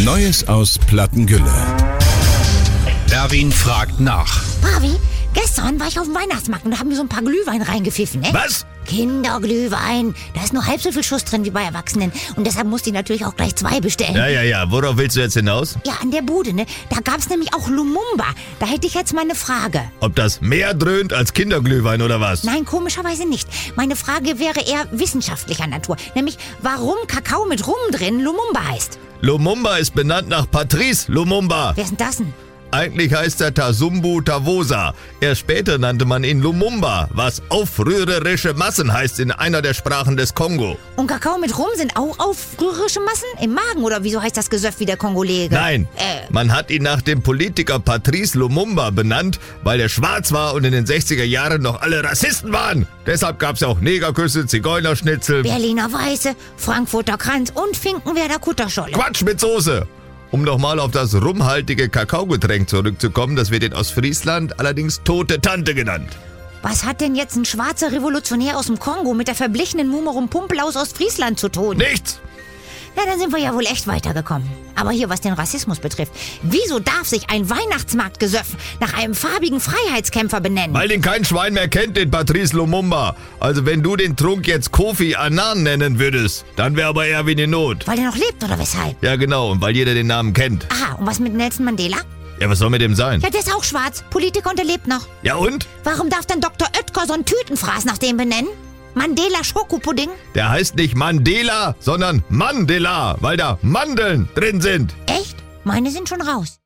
Neues aus Plattengülle. Erwin fragt nach. Marvi, gestern war ich auf dem Weihnachtsmarkt und da haben wir so ein paar Glühwein reingepfiffen, ne? Was? Kinderglühwein. Da ist nur halb so viel Schuss drin wie bei Erwachsenen. Und deshalb musste ich natürlich auch gleich 2 bestellen. Ja. Worauf willst du jetzt hinaus? Ja, an der Bude, ne? Da gab's nämlich auch Lumumba. Da hätte ich jetzt mal eine Frage. Ob das mehr dröhnt als Kinderglühwein oder was? Nein, komischerweise nicht. Meine Frage wäre eher wissenschaftlicher Natur. Nämlich, warum Kakao mit Rum drin Lumumba heißt. Lumumba ist benannt nach Patrice Lumumba. Wer ist denn das denn? Eigentlich heißt er Tasumbu Tawosa. Erst später nannte man ihn Lumumba, was aufrührerische Massen heißt in einer der Sprachen des Kongo. Und Kakao mit Rum sind auch aufrührerische Massen im Magen? Oder wieso heißt das Gesöff wie der Kongolege? Nein, man hat ihn nach dem Politiker Patrice Lumumba benannt, weil er schwarz war und in den 60er Jahren noch alle Rassisten waren. Deshalb gab's ja auch Negerküsse, Zigeunerschnitzel, Berliner Weiße, Frankfurter Kranz und Finkenwerder Kutterscholle. Quatsch mit Soße. Um nochmal auf das rumhaltige Kakaogetränk zurückzukommen, das wird in Ostfriesland allerdings Tote Tante genannt. Was hat denn jetzt ein schwarzer Revolutionär aus dem Kongo mit der verblichenen Mumerum Pumpel aus Ostfriesland zu tun? Nichts! Ja, dann sind wir ja wohl echt weitergekommen. Aber hier, was den Rassismus betrifft, wieso darf sich ein Weihnachtsmarktgesöff nach einem farbigen Freiheitskämpfer benennen? Weil den kein Schwein mehr kennt, den Patrice Lumumba. Also wenn du den Trunk jetzt Kofi Annan nennen würdest, dann wäre aber Erwin in Not. Weil er noch lebt, oder weshalb? Ja genau, und weil jeder den Namen kennt. Aha, und was mit Nelson Mandela? Ja, was soll mit dem sein? Ja, der ist auch schwarz, Politiker und er lebt noch. Ja und? Warum darf dann Dr. Oetker so einen Tütenfraß nach dem benennen? Mandela Schokopudding? Der heißt nicht Mandela, sondern Mandela, weil da Mandeln drin sind. Echt? Meine sind schon raus.